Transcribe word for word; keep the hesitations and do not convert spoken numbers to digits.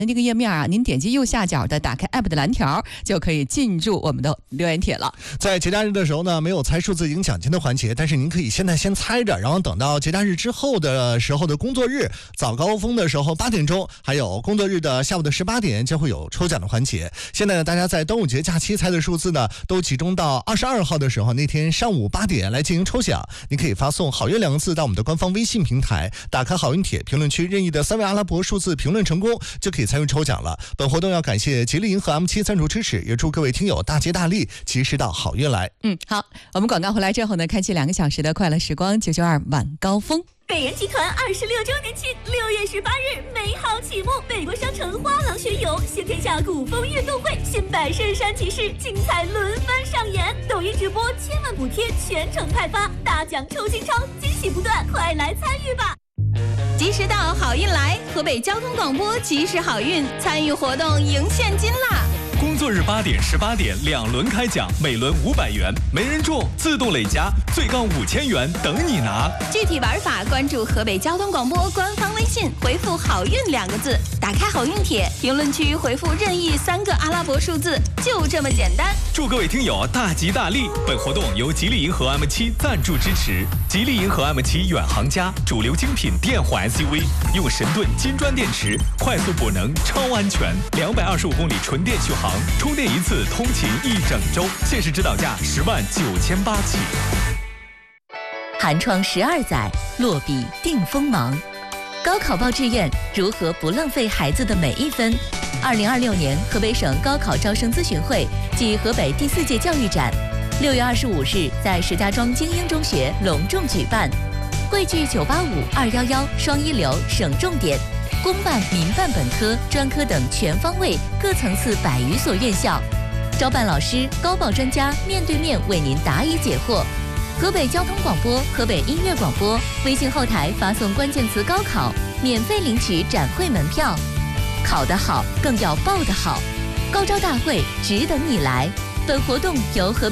这个页面啊，您点击右下角的打开 App 的蓝条，就可以进入我们的留言帖了。 在节假日的时候呢，没有猜数字赢奖金的环节，但是您可以现在先猜着，然后等到节假日之后的时候的工作日早高峰的时候八点钟，还有工作日的下午的十八点，将会有抽奖的环节。现在呢，大家在端午节假期猜的数字呢，都集中到二十二号的时候，那天上午八点来进行抽奖。您可以发送好运两个字到我们的官方微信平台，打开好运帖评论区任意的三位阿拉伯数字评论成功，就可以参与抽奖了。本活动要感谢吉利银河 M 七 赞助支持，也祝各位听友大吉大利，吉时到好运来。 嗯，好，我们广告回来之后呢，开启两个小时的快乐时光九九二晚高峰。 北人集团二十六周年庆，六月十八日美好启幕，北国商城花廊学友携天下古风运动会新百圣山骑士精彩轮番上演，抖音直播千万补贴全程派发，大奖抽金超，惊喜不断，快来参与吧！ 吉时到好运来，河北交通广播吉时好运，参与活动赢现金啦！ 工作日八点、十八点两轮开奖，每轮五百元，没人中自动累加，最高五千元等你拿。 具体玩法关注河北交通广播官方微信，回复好运两个字，打开好运帖，评论区回复任意三个阿拉伯数字，就这么简单。 祝各位听友大吉大利！本活动由吉利银河 M 七 赞助支持。吉利银河 M 七 远航家，主流精品电混 S U V， 用神盾金砖电池，快速补能，超安全，两百二十五公里纯电续航。充电一次通勤一整周，限时指导价十万九千八起。 寒窗十二载，落笔定锋芒。高考报志愿，如何不浪费孩子的每一分？二零二六年河北省高考招生咨询会暨河北第四届教育展，六月二十五日在石家庄精英中学隆重举办，汇聚九八五、二一一、双一流、省重点、公办、民办本科、专科等全方位各层次百余所院校，招办老师、高报专家面对面为您答疑解惑。河北交通广播、河北音乐广播微信后台发送关键词“高考”，免费领取展会门票。考得好，更要报得好，高招大会值得你来。本活动由河北